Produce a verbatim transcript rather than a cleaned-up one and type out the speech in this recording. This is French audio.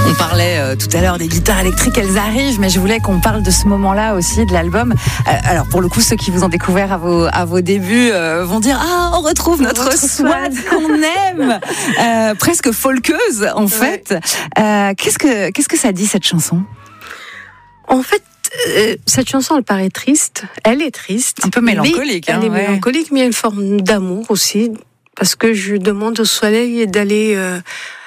On parlait euh, tout à l'heure des guitares électriques, elles arrivent, mais je voulais qu'on parle de ce moment-là aussi de l'album. Euh, alors pour le coup, ceux qui vous ont découvert à vos à vos débuts euh, vont dire ah on retrouve on notre swag qu'on aime, euh, presque folkeuse en fait. Ouais. Euh, qu'est-ce que qu'est-ce que ça dit cette chanson? En fait, euh, cette chanson elle paraît triste, elle est triste, un peu mélancolique. Elle hein, est ouais. mélancolique, mais il y a une forme d'amour aussi, parce que je demande au soleil d'aller euh,